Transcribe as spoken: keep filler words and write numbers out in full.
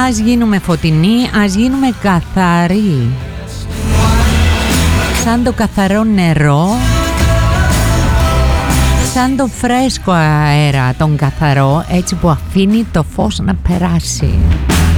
Ας γίνουμε φωτεινοί, ας γίνουμε καθαροί. Σαν το καθαρό νερό, σαν το φρέσκο αέρα, τον καθαρό, έτσι που αφήνει το φως να περάσει.